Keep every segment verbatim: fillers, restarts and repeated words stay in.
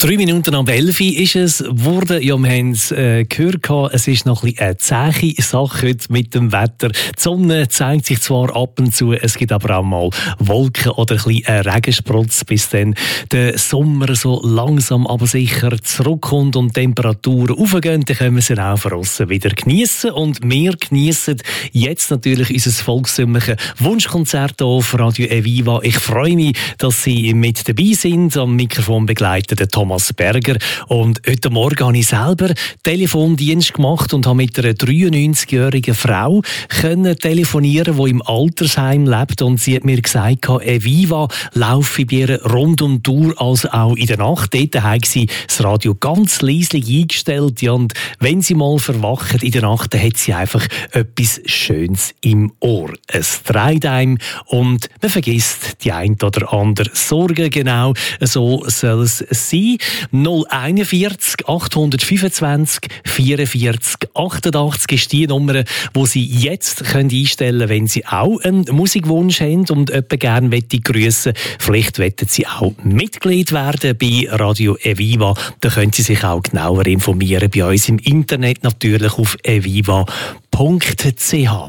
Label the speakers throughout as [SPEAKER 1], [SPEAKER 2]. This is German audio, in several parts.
[SPEAKER 1] Drei Minuten ab elf ist es geworden. Ja, wir haben es äh, gehört, es ist noch ein bisschen eine zähe Sache heute mit dem Wetter. Die Sonne zeigt sich zwar ab und zu, es gibt aber auch mal Wolken oder ein bisschen Regensprutz, bis dann der Sommer so langsam aber sicher zurückkommt und die Temperaturen raufgehen. Dann können wir sie auch von aussen wieder geniessen. Und wir geniessen jetzt natürlich unser volkstümliches Wunschkonzert hier auf Radio Eviva. Ich freue mich, dass Sie mit dabei sind. Am Mikrofon begleitet der Thomas Berger. Und heute Morgen habe ich selber Telefondienst gemacht und habe mit einer dreiundneunzigjährigen Frau können telefonieren, die im Altersheim lebt. Und sie hat mir gesagt, Eviva laufe bei ihr rund um die Tour, also auch in der Nacht. Dort haben sie das Radio ganz leislich eingestellt. Ja, und wenn sie mal verwacht in der Nacht, dann hat sie einfach etwas Schönes im Ohr. Es dreht einem und man vergisst die ein oder andere Sorge. Genau so soll es sein. null einundvierzig achthundertfünfundzwanzig vierundvierzig achtundachtzig ist die Nummer, die Sie jetzt können einstellen können, wenn Sie auch einen Musikwunsch haben und jemanden gerne grüssen möchten. Vielleicht wollen Sie auch Mitglied werden bei Radio Eviva. Da können Sie sich auch genauer informieren bei uns im Internet, natürlich auf eviva punkt c h.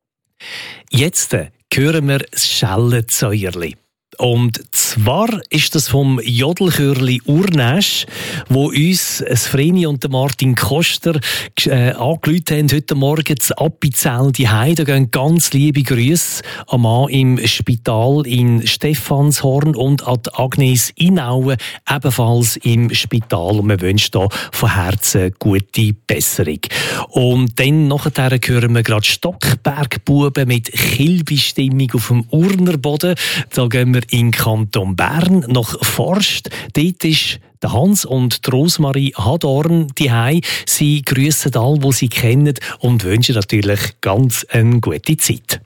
[SPEAKER 1] Jetzt hören wir das Schellenzäuerli. Und zwar ist das vom Jodelchörli Urnäsch, wo uns Vreni und Martin Koster äh, angerufen haben heute Morgen zu Appenzell die Heide. Da gehen ganz liebe Grüße am Mann im Spital in Stephanshorn und an Agnes Inaue, ebenfalls im Spital. Und wir wünschen da von Herzen gute Besserung. Und dann nachher hören wir gerade Stockbergbuben mit Kilby-Stimmung auf dem Urnerboden. Da gehen wir in Kanton Bern nach Forst. Dort ist der Hans und die Rosmarie Hadorn diehei. Sie grüssen alle, die sie kennen und wünschen natürlich ganz eine gute Zeit.